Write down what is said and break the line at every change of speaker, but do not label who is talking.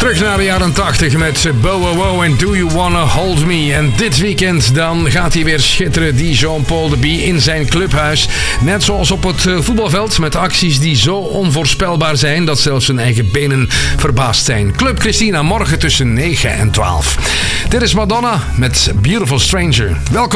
Terug naar de jaren 80 met Bow Wow Wow en Do You Wanna Hold Me. En dit weekend dan gaat hij weer schitteren, die Jean-Paul de Bie, in zijn clubhuis. Net zoals op het voetbalveld, met acties die zo onvoorspelbaar zijn dat zelfs zijn eigen benen verbaasd zijn. Club Christina, morgen tussen 9 en 12. Dit is Madonna met Beautiful Stranger. Welkom.